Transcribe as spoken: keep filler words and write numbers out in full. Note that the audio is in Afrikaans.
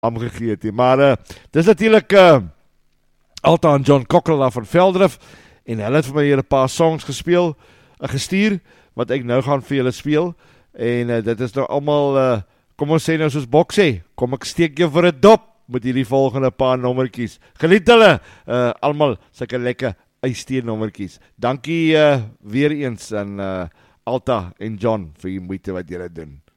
gegeet nie. Maar uh, dis natuurlik uh, Alta en John Cockrell daar van Veldrif, en hulle het vir my hier 'n paar songs gespeel, uh, gestuur, wat ek nou gaan vir julle speel, en uh, dit is nou allemaal, uh, kom ons sê nou soos Bok sê, kom ek steek jou vir 'n dop, met hierdie volgende paar nommertjies. Geniet hulle, uh, allemaal sulke lekker uitsteen nommertjies. Dankie uh, weer eens aan uh, Alta en John vir die moeite wat julle doen.